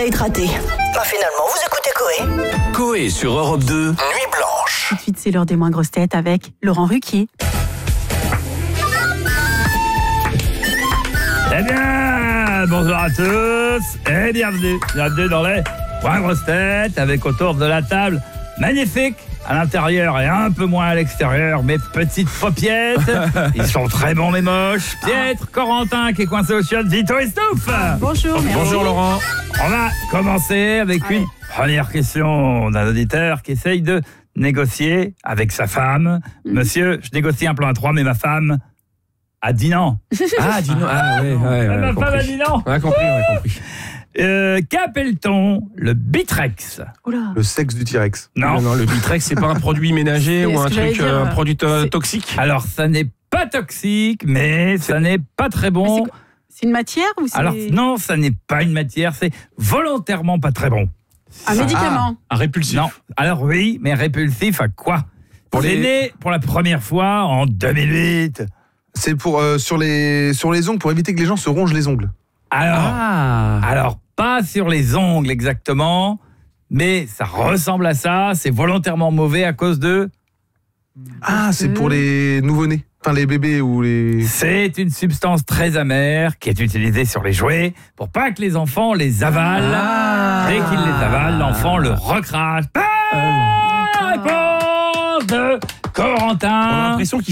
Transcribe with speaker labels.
Speaker 1: date ratée. Bah finalement, vous écoutez Coé.
Speaker 2: Coé sur Europe 2, Nuit Blanche.
Speaker 3: Tout de suite, c'est l'heure des moins grosses têtes avec Laurent Ruquier.
Speaker 4: Eh bien, bonjour à tous et bienvenue dans les moins grosses têtes avec autour de la table magnifique à l'intérieur et un peu moins à l'extérieur, mes petites paupiettes. Ils sont très bons mais moches. Piètre, Corentin qui est coincé au chiottes, Vito et Stouff.
Speaker 3: Bonjour, merci.
Speaker 4: Bonjour Laurent. On va commencer avec une première question d'un auditeur qui essaye de négocier avec sa femme. Monsieur, je négocie un plan à 3 mais ma femme a dit non.
Speaker 5: Ah, dis non. Ah, ouais,
Speaker 4: Ma femme a dit non.
Speaker 5: On a compris.
Speaker 4: Qu'appelle-t-on le Bitrex?
Speaker 3: Oula.
Speaker 5: Le sexe du T-Rex.
Speaker 4: Non.
Speaker 5: Le Bitrex, c'est pas un produit ménager
Speaker 3: C'est
Speaker 5: ou
Speaker 3: ce
Speaker 5: un
Speaker 3: que j'allais
Speaker 5: truc,
Speaker 3: dire.
Speaker 5: un produit toxique?
Speaker 4: Alors, ça n'est pas toxique, mais ça n'est pas très bon.
Speaker 3: C'est une matière ou c'est
Speaker 4: Alors, non, ça n'est pas une matière, c'est volontairement pas très bon.
Speaker 3: un médicament?
Speaker 5: Un répulsif.
Speaker 4: Non. Alors oui, mais répulsif à quoi? C'est né pour la première fois en 2008.
Speaker 6: C'est pour sur les ongles, pour éviter que les gens se rongent les ongles.
Speaker 4: Alors, pas sur les ongles exactement, mais ça ressemble à ça. C'est volontairement mauvais à cause de...
Speaker 6: Ah, c'est pour les nouveau-nés. Enfin, les bébés ou les...
Speaker 4: C'est une substance très amère qui est utilisée sur les jouets pour pas que les enfants les avalent. Dès qu'ils les avalent, l'enfant le recrache. Réponse de Corentin.
Speaker 5: On a l'impression qu'il